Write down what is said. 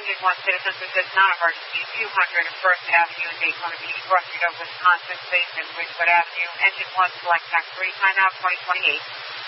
Engine 1 citizens, this is non-emergency 200 First Avenue in Daytona Beach, Brushfield, Wisconsin, station Ridgewood Avenue. Engine 1, select tax 3, timeout 2028.